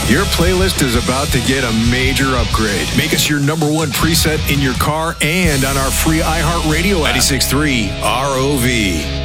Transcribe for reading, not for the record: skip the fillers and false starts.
Your playlist is about to get a major upgrade. Make us your number one preset in your car and on our free iHeartRadio app. 96.3 ROV.